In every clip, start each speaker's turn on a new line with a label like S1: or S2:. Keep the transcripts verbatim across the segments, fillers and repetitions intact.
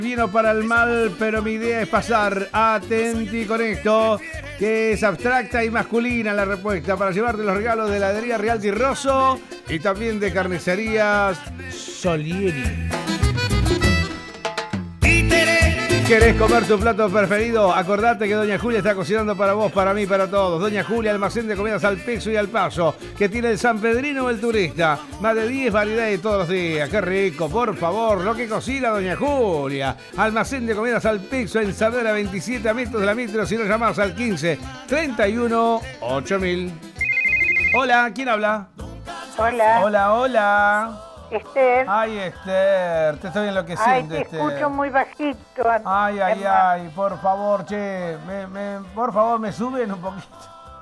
S1: Vino para el mal, pero mi idea es pasar. Atenti con esto, que es abstracta y masculina la respuesta para llevarte los regalos de heladería Realty Rosso y también de carnicerías Solieri. ¿Querés comer tu plato preferido? Acordate que Doña Julia está cocinando para vos, para mí, para todos. Doña Julia, almacén de comidas al peso y al paso, que tiene el sanpedrino o el turista. Más de diez variedades todos los días. ¡Qué rico! Por favor, lo que cocina Doña Julia. Almacén de comidas al peso en Saavedra veintisiete, a metros de la Metro. Si lo llamás al quince treinta y uno ocho mil. Hola, ¿quién habla?
S2: Hola.
S1: Hola, hola.
S2: Esther.
S1: Ay, Esther, te estoy enloqueciendo,
S2: Ay, te
S1: Esther.
S2: escucho muy bajito.
S1: Ay, ay,
S2: hermano.
S1: ay, por favor, che, me, me, por favor, me suben un poquito.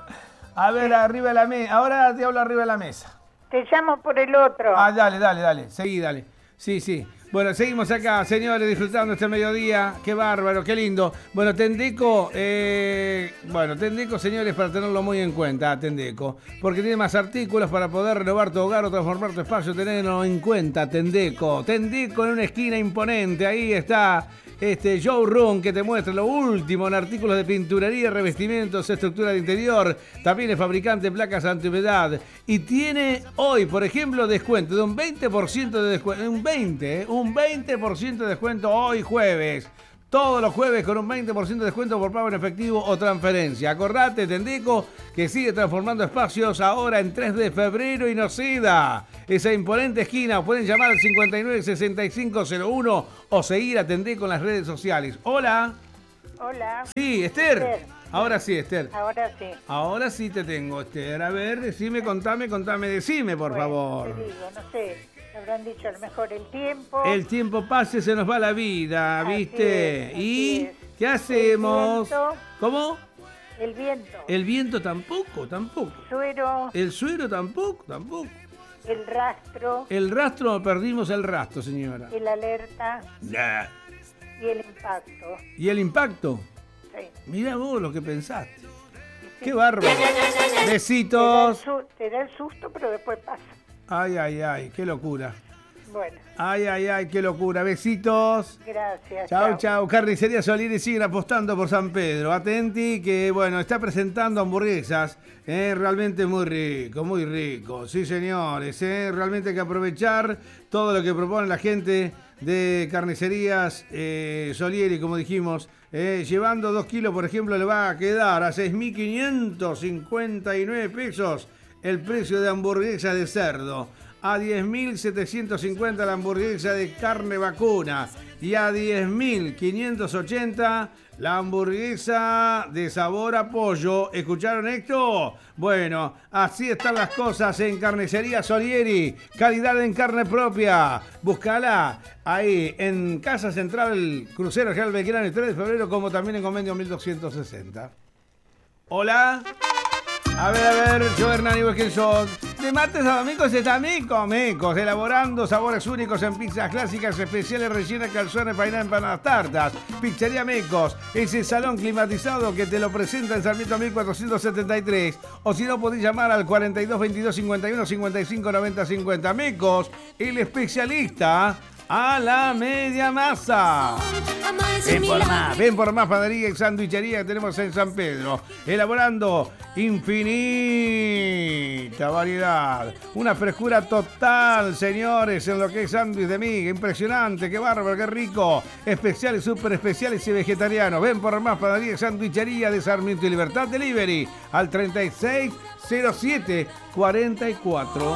S1: A ver, arriba de la mesa, ahora te hablo arriba de la mesa.
S2: Te llamo por el otro.
S1: Ah, dale, dale, dale, seguí, dale. Sí, sí. Bueno, seguimos acá, señores, disfrutando este mediodía. Qué bárbaro, qué lindo. Bueno, Tendeco, eh, bueno, Tendeco, señores, para tenerlo muy en cuenta, Tendeco. Porque tiene más artículos para poder renovar tu hogar o transformar tu espacio. Tenerlo en cuenta, Tendeco. Tendeco en una esquina imponente, ahí está este showroom que te muestra lo último en artículos de pinturería, revestimientos, estructura de interior. También es fabricante de placas antihumedad. Y tiene hoy, por ejemplo, descuento de un veinte por ciento de descuento. Un veinte, ¿eh? Un veinte por ciento de descuento hoy jueves. Todos los jueves con un veinte por ciento de descuento por pago en efectivo o transferencia. Acordate, Tendeco, que sigue transformando espacios ahora en tres de febrero y Noceda. Esa imponente esquina. Pueden llamar al cincuenta y nueve sesenta y cinco cero uno o seguir a Tendeco en las redes sociales. Hola.
S2: Hola.
S1: Sí, Esther.
S2: Esther.
S1: Ahora sí, Esther.
S2: Ahora sí.
S1: Ahora sí te tengo, Esther. A ver, decime, contame, contame, decime, por
S2: Bueno,
S1: favor.
S2: Te digo, no sé, te habrán dicho a lo mejor el tiempo.
S1: El tiempo pasa y se nos va la vida,
S2: Así
S1: ¿viste?
S2: es, así
S1: ¿Y
S2: es.
S1: qué hacemos?
S2: El viento.
S1: ¿Cómo?
S2: El viento.
S1: El viento tampoco, tampoco.
S2: Suero.
S1: El suero tampoco, tampoco.
S2: El rastro.
S1: El rastro, perdimos el rastro, señora.
S2: El alerta.
S1: Nah.
S2: Y el impacto.
S1: ¿Y el impacto?
S2: Sí.
S1: Mirá vos lo que pensaste. Qué bárbaro.
S2: Te da, el
S1: Besitos.
S2: su- te da el susto, pero después pasa.
S1: Ay, ay, ay, qué locura.
S2: Bueno,
S1: Ay, ay, ay, qué locura. Besitos.
S2: gracias.
S1: Chau, chau. Carnicería Solieri siguen apostando por San Pedro. Atenti que, bueno, está presentando hamburguesas. Eh, realmente muy rico, muy rico. Sí, señores. Eh, realmente hay que aprovechar todo lo que propone la gente de Carnicerías eh, Solieri, como dijimos. Eh, llevando dos kilos, por ejemplo, le va a quedar a seis mil quinientos cincuenta y nueve pesos el precio de hamburguesa de cerdo. A diez mil setecientos cincuenta la hamburguesa de carne vacuna y a diez mil quinientos ochenta la hamburguesa de sabor a pollo. ¿Escucharon esto? Bueno, así están las cosas en Carnicería Solieri. Calidad en carne propia. Búscala ahí en Casa Central Crucero General Belgrano el tres de febrero, como también en Convenio mil doscientos sesenta. Hola. A ver, a ver, yo Hernán, ¿vos quién sos? De martes a domingos está Mico, Micos, elaborando sabores únicos en pizzas clásicas, especiales, rellenas, calzones, painá, empanadas, tartas. Pizzería Micos, ese salón climatizado que te lo presenta en Sarmiento mil cuatrocientos setenta y tres. O si no, podés llamar al cuarenta y dos veintidós cincuenta y uno cincuenta y cinco noventa cincuenta. Micos, el especialista a la media masa. Ven por más, ven por más panadería y sandwichería que tenemos en San Pedro. Elaborando infinita variedad. Una frescura total, señores, en lo que es sándwich de miga. Impresionante, qué bárbaro, qué rico. Especiales, súper especiales y vegetarianos. Ven por más panadería y sandwichería de Sarmiento y Libertad Delivery al treinta y seis cero siete cuarenta y cuatro.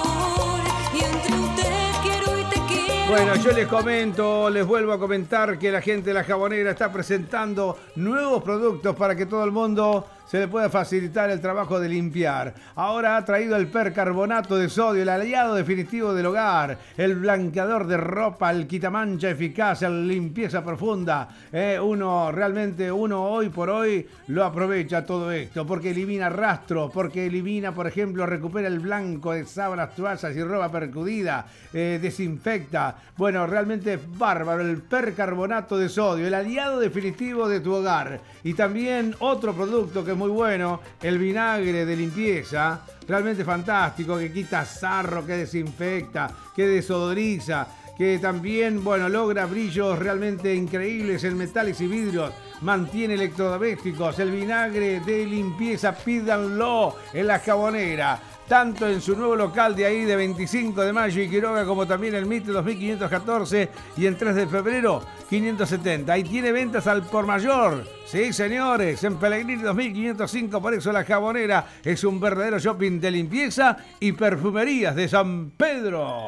S1: Bueno, yo les comento, les vuelvo a comentar que la gente de La Jabonera está presentando nuevos productos para que todo el mundo se le pueda facilitar el trabajo de limpiar. Ahora ha traído el percarbonato de sodio, el aliado definitivo del hogar, el blanqueador de ropa, el quitamancha eficaz, el limpieza profunda. Eh, uno, realmente, uno hoy por hoy lo aprovecha todo esto, porque elimina rastros, porque elimina, por ejemplo, recupera el blanco de sábanas, toallas y ropa percudida, eh, desinfecta. Bueno, realmente es bárbaro el percarbonato de sodio, el aliado definitivo de tu hogar. Y también otro producto que es muy bueno, el vinagre de limpieza, realmente fantástico, que quita sarro, que desinfecta, que desodoriza. que también, bueno, logra brillos realmente increíbles en metales y vidrios, mantiene electrodomésticos, el vinagre de limpieza, pídanlo en La Jabonera, tanto en su nuevo local de ahí de veinticinco de mayo y Quiroga, como también el Mitre dos mil quinientos catorce y en tres de febrero quinientos setenta. Ahí tiene ventas al por mayor. Sí, señores, en Pellegrini dos mil quinientos cinco, por eso La Jabonera es un verdadero shopping de limpieza y perfumerías de San Pedro.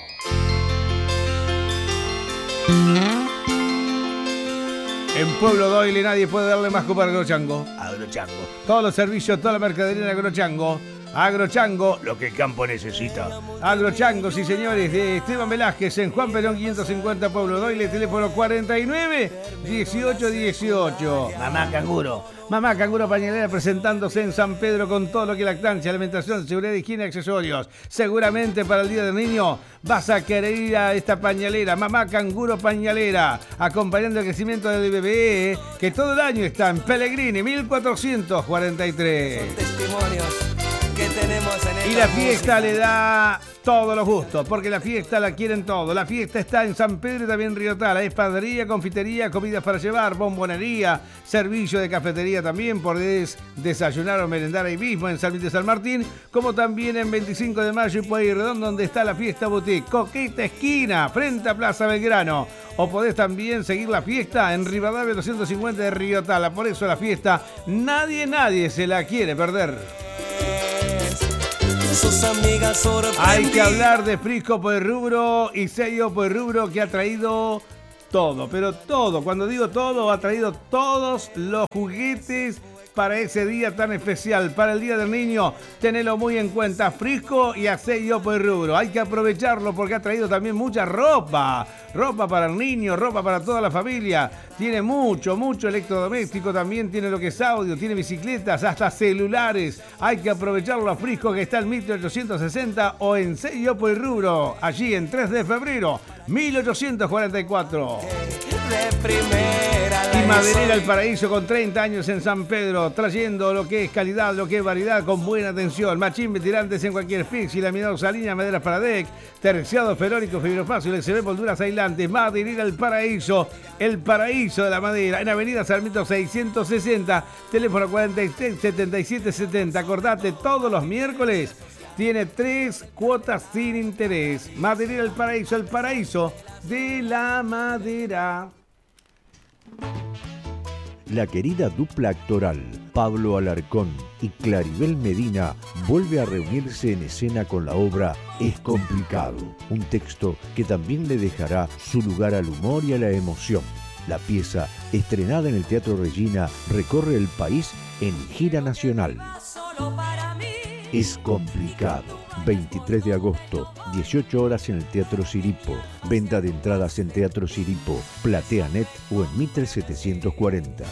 S1: En Pueblo Doyle nadie puede darle más copa a Agrochango. Agrochango. Todos los servicios, toda la mercadería de Agrochango. Agrochango, lo que el campo necesita. Agrochango, sí señores, de Esteban Velázquez en Juan Perón quinientos cincuenta, Pueblo Doyle, teléfono cuarenta y nueve, dieciocho dieciocho. Mamá Canguro. Mamá Canguro Pañalera presentándose en San Pedro con todo lo que lactancia, alimentación, seguridad, higiene y accesorios. Seguramente para el Día del Niño vas a querer ir a esta pañalera. Mamá Canguro Pañalera, acompañando el crecimiento del bebé, que todo el año está en Pellegrini mil cuatrocientos cuarenta y tres.
S3: Son testimonios que tenemos en
S1: y la fiesta le da todos los gustos, porque la fiesta la quieren todo. La fiesta está en San Pedro y también en Río Tala. Es panadería, confitería, comidas para llevar, bombonería, servicio de cafetería también. Podés desayunar o merendar ahí mismo en San Miguel de San Martín, como también en veinticinco de mayo y Pueyrredón, donde está la fiesta boutique. Coqueta esquina, frente a Plaza Belgrano. O podés también seguir la fiesta en Rivadavia doscientos cincuenta de Río Tala. Por eso la fiesta, nadie, nadie se la quiere perder.
S3: Sus amigas
S1: Hay que hablar de Frisco por rubro y sello por rubro, que ha traído todo, pero todo, cuando digo todo, ha traído todos los juguetes para ese día tan especial, para el Día del Niño. Tenelo muy en cuenta, Frisco y Asello por rubro. Hay que aprovecharlo porque ha traído también mucha ropa, ropa para el niño, ropa para toda la familia. Tiene mucho, mucho electrodoméstico, también tiene lo que es audio, tiene bicicletas, hasta celulares. Hay que aprovecharlo a Frisco, que está en Mitre ochocientos sesenta o en Sello por rubro, allí en tres de febrero, mil ochocientos cuarenta y cuatro.
S3: de primera.
S1: Y Maderera El Paraíso, con treinta años en San Pedro, trayendo lo que es calidad, lo que es variedad, con buena atención. Machín, tirantes en cualquier fix y laminados a línea, maderas para deck, terciado ferónico, fibrofácil, X B, molduras aislantes. Maderera El Paraíso, el paraíso de la madera, en Avenida Sarmiento seiscientos sesenta, teléfono cuarenta y tres, setenta y siete setenta. Acordate, todos los miércoles tiene tres cuotas sin interés. Maderera El Paraíso, el paraíso de la madera.
S4: La querida dupla actoral Pablo Alarcón y Claribel Medina vuelve a reunirse en escena con la obra Es complicado, un texto que también le dejará su lugar al humor y a la emoción. La pieza, estrenada en el Teatro Regina, recorre el país en gira nacional. Es complicado. veintitrés de agosto, dieciocho horas en el Teatro Siripo. Venta de entradas en Teatro Siripo, PlateaNet o en Mitre setecientos cuarenta.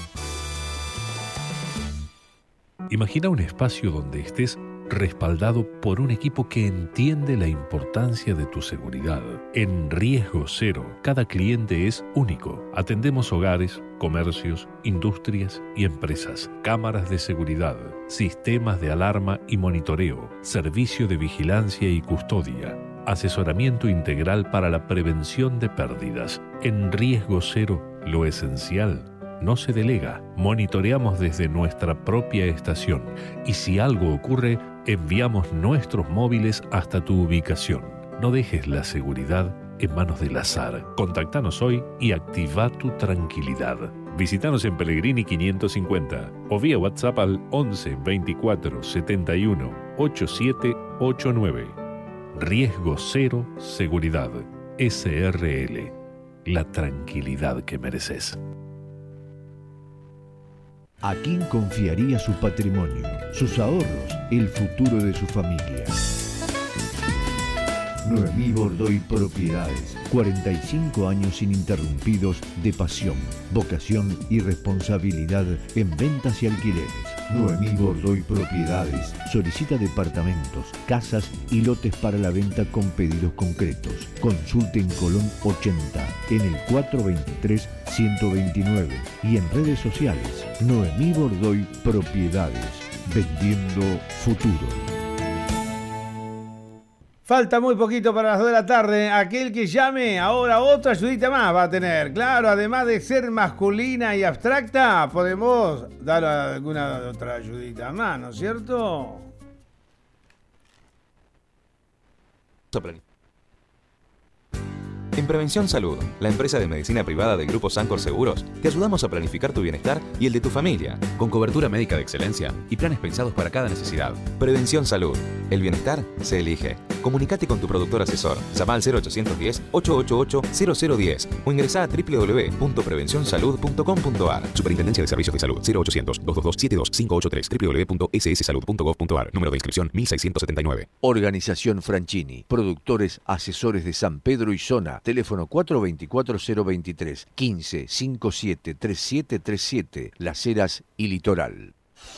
S5: Imagina un espacio donde estés respaldado por un equipo que entiende la importancia de tu seguridad. En Riesgo Cero, cada cliente es único. Atendemos hogares, comercios, industrias y empresas. Cámaras de seguridad, sistemas de alarma y monitoreo, servicio de vigilancia y custodia, asesoramiento integral para la prevención de pérdidas. En Riesgo Cero, lo esencial no se delega. Monitoreamos desde nuestra propia estación y si algo ocurre, enviamos nuestros móviles hasta tu ubicación. No dejes la seguridad en manos del azar. Contactanos hoy y activa tu tranquilidad. Visítanos en Pellegrini quinientos cincuenta o vía WhatsApp al once veinticuatro setenta y uno ochenta y siete ochenta y nueve. Riesgo Cero Seguridad. S R L. La tranquilidad que mereces.
S4: ¿A quién confiaría su patrimonio, sus ahorros, el futuro de su familia? Noemí Bordoy Propiedades. cuarenta y cinco años ininterrumpidos de pasión, vocación y responsabilidad en ventas y alquileres. Noemí Bordoy Propiedades solicita departamentos, casas y lotes para la venta con pedidos concretos. Consulte en Colón ochenta, en el cuatrocientos veintitrés ciento veintinueve y en redes sociales. Noemí Bordoy Propiedades, vendiendo futuro.
S1: Falta muy poquito para las dos de la tarde. Aquel que llame ahora otra ayudita más va a tener. Claro, además de ser masculina y abstracta, podemos dar alguna otra ayudita más, ¿no es cierto?
S6: En Prevención Salud, la empresa de medicina privada del Grupo Sancor Seguros, te ayudamos a planificar tu bienestar y el de tu familia, con cobertura médica de excelencia y planes pensados para cada necesidad. Prevención Salud, el bienestar se elige. Comunicate con tu productor asesor, llama al cero ochocientos diez, ochocientos ochenta y ocho, cero cero diez o ingresá a doble u doble u doble u punto prevención salud punto com punto a r. Superintendencia de Servicios de Salud, cero ochocientos, doscientos veintidós, setenta y dos, quinientos ochenta y tres, doble u doble u doble u punto ese ese salud punto gov punto a r. Número de inscripción mil seiscientos setenta y nueve.
S4: Organización Franchini, productores asesores de San Pedro y zona. Teléfono cuatro dos cuatro, cero dos tres, quince, cincuenta y siete, treinta y siete treinta y siete, Las Heras y Litoral.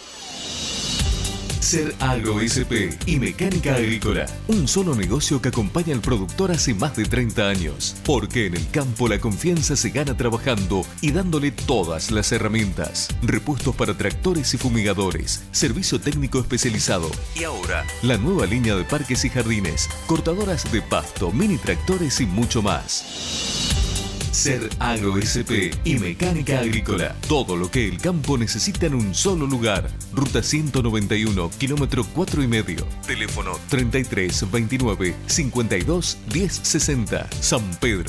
S7: Ser Agro S P y Mecánica Agrícola, un solo negocio que acompaña al productor hace más de treinta años, porque en el campo la confianza se gana trabajando y dándole todas las herramientas. Repuestos para tractores y fumigadores, servicio técnico especializado y ahora la nueva línea de parques y jardines, cortadoras de pasto, mini tractores y mucho más. Ser Agro S P y Mecánica Agrícola. Todo lo que el campo necesita en un solo lugar. Ruta ciento noventa y uno, kilómetro cuatro y medio. Teléfono treinta y tres, veintinueve, cincuenta y dos, diez, sesenta. San Pedro.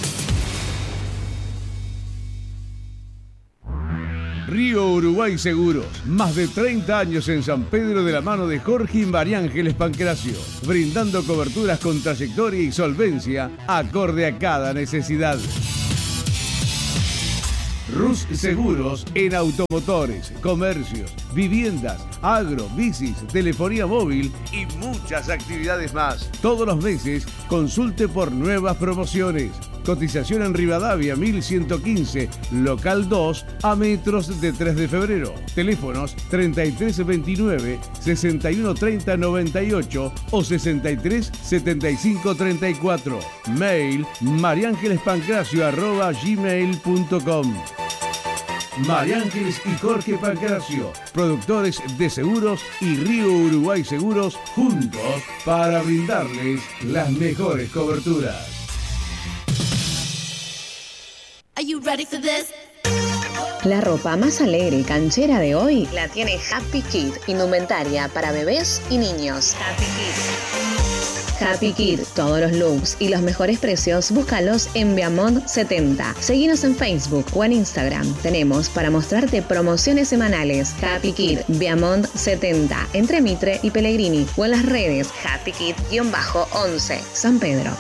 S1: Río Uruguay Seguros, más de treinta años en San Pedro de la mano de Jorge y María Ángeles Pancracio, brindando coberturas con trayectoria y solvencia acorde a cada necesidad. Rus Seguros en automotores, comercios, viviendas, agro, bicis, telefonía móvil y muchas actividades más. Todos los meses consulte por nuevas promociones. Cotización en Rivadavia mil ciento quince, local dos, a metros de tres de febrero. Teléfonos treinta y tres veintinueve, sesenta y uno treinta noventa y ocho o sesenta y tres setenta y cinco treinta y cuatro. Mail mariangelespancracio arroba gmail punto com. María Ángeles y Jorge Pancracio, productores de seguros y Río Uruguay Seguros, juntos para brindarles las mejores coberturas.
S8: Are you ready for this?
S9: La ropa más alegre y canchera de hoy la tiene Happy Kid, indumentaria para bebés y niños. Happy Kid. Happy Kid, todos los looks y los mejores precios, búscalos en Viamont setenta. Seguinos en Facebook o en Instagram. Tenemos para mostrarte promociones semanales. Happy Kid, Viamont setenta, entre Mitre y Pellegrini, o en las redes Happy Kid once, San Pedro.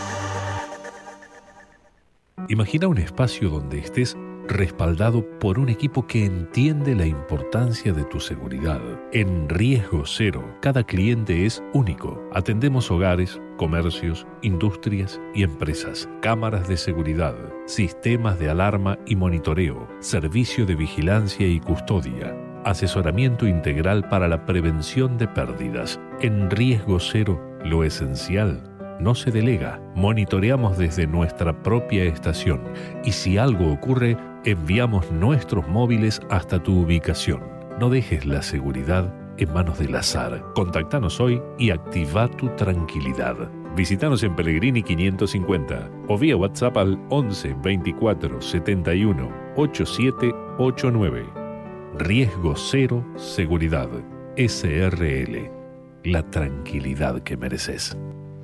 S5: Imagina un espacio donde estés respaldado por un equipo que entiende la importancia de tu seguridad. En Riesgo Cero, cada cliente es único. Atendemos hogares, comercios, industrias y empresas, cámaras de seguridad, sistemas de alarma y monitoreo, servicio de vigilancia y custodia, asesoramiento integral para la prevención de pérdidas. En Riesgo Cero, lo esencial no se delega. Monitoreamos desde nuestra propia estación y si algo ocurre, enviamos nuestros móviles hasta tu ubicación. No dejes la seguridad en manos del azar. Contactanos hoy y activa tu tranquilidad. Visítanos en Pellegrini quinientos cincuenta o vía WhatsApp al once, veinticuatro, setenta y uno, ochenta y siete ochenta y nueve. Riesgo Cero Seguridad. S R L. La tranquilidad que mereces.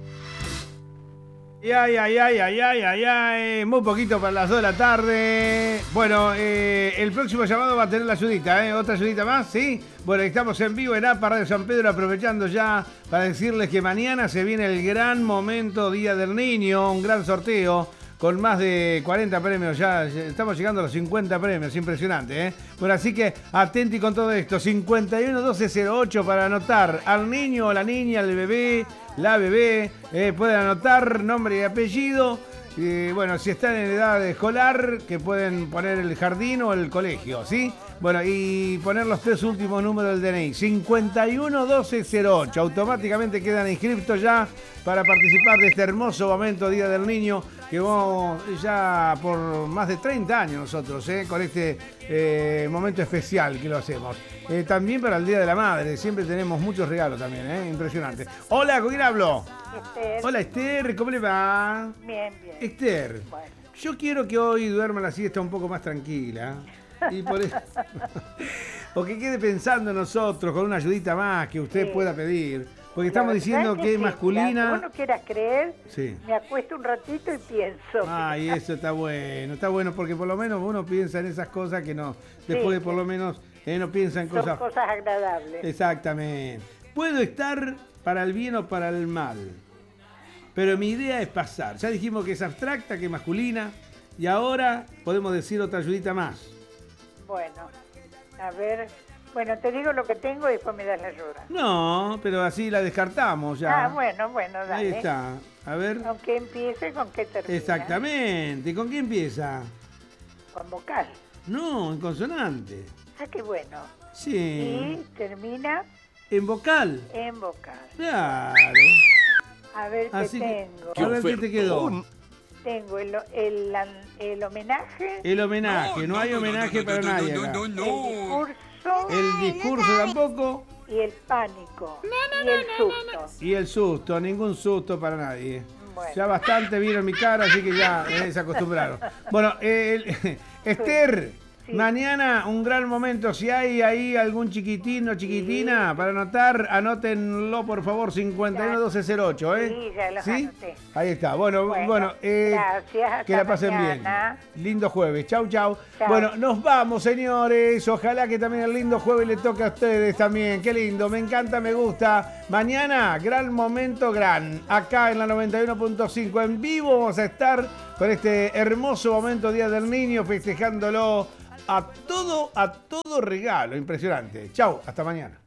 S1: Ay, ay, ay, ay, ay, ay, ay, muy poquito para las dos de la tarde. Bueno, eh, el próximo llamado va a tener la ayudita, ¿eh? Otra ayudita más, ¿sí? Bueno, estamos en vivo en A P A Radio San Pedro, aprovechando ya para decirles que mañana se viene el gran momento Día del Niño, un gran sorteo con más de cuarenta premios, ya estamos llegando a los cincuenta premios, impresionante, ¿eh? Bueno, así que atenti con todo esto, cincuenta y uno doce cero ocho para anotar al niño o la niña, al bebé, la bebé, eh, pueden anotar nombre y apellido, eh, bueno, si están en edad escolar, que pueden poner el jardín o el colegio, ¿sí? Bueno, y poner los tres últimos números del D N I, cincuenta y uno doce cero ocho, automáticamente quedan inscriptos ya para participar de este hermoso momento Día del Niño que vos ya por más de treinta años nosotros, ¿eh? Con este eh, momento especial que lo hacemos. Eh, también para el Día de la Madre, siempre tenemos muchos regalos también, ¿eh? Impresionante. Hola, ¿con quién hablo?
S2: Esther.
S1: Hola, Esther, ¿cómo le va?
S2: Bien, bien.
S1: Esther,
S2: Bueno.
S1: yo quiero que hoy duerma la siesta un poco más tranquila. Y por eso... o que quede pensando en nosotros con una ayudita más que usted
S2: Sí.
S1: pueda pedir. Porque
S2: La
S1: estamos
S2: verdad
S1: diciendo que es
S2: sí,
S1: masculina.
S2: Aunque vos no quieras creer,
S1: Sí.
S2: me acuesto un ratito y pienso.
S1: Ay, eso está bueno, está bueno porque por lo menos uno piensa en esas cosas que no, después
S2: Sí,
S1: de por lo menos eh, no piensa en
S2: Son
S1: cosas.
S2: cosas agradables.
S1: Exactamente. Puedo estar para el bien o para el mal, pero mi idea es pasar. Ya dijimos que es abstracta, que es masculina, y ahora podemos decir otra ayudita más.
S2: Bueno, a ver. Bueno, te digo lo que tengo y después me das la ayuda.
S1: No, pero así la descartamos ya.
S2: Ah, bueno, bueno, dale.
S1: Ahí está. A ver.
S2: ¿Con qué empiece, con qué termina?
S1: Exactamente. ¿Con qué empieza?
S2: Con vocal.
S1: No, en consonante.
S2: Ah, qué bueno.
S1: Sí.
S2: Y termina
S1: En vocal.
S2: en vocal.
S1: Claro.
S2: A ver qué
S1: Así que,
S2: tengo.
S1: a ver qué te quedó.
S2: Tengo el, el, el homenaje,
S1: El homenaje. No hay homenaje para nadie acá.
S2: el discurso
S1: El discurso tampoco.
S2: y el pánico. y el susto.
S1: Y el susto. Ningún susto para nadie.
S2: Bueno.
S1: Ya bastante vieron mi cara, así que ya eh, se acostumbraron. Bueno, eh, el- Esther,
S2: Sí.
S1: mañana un gran momento. Si hay ahí algún chiquitín o chiquitina para anotar, anótenlo por favor, cincuenta y uno doce cero ocho, ¿eh?
S2: Sí, ya los
S1: ¿Sí?
S2: anoté.
S1: Ahí está. Bueno, bueno,
S2: Bueno,
S1: eh,
S2: gracias, hasta
S1: que la pasen
S2: mañana.
S1: bien. Lindo jueves. Chau, chau,
S2: Chau.
S1: Bueno, nos vamos, señores. Ojalá que también el lindo jueves le toque a ustedes también. Qué lindo, me encanta, me gusta. Mañana, gran momento, gran. Acá en la noventa y uno punto cinco en vivo vamos a estar con este hermoso momento Día del Niño, festejándolo a todo, a todo regalo. Impresionante. Chau, hasta mañana.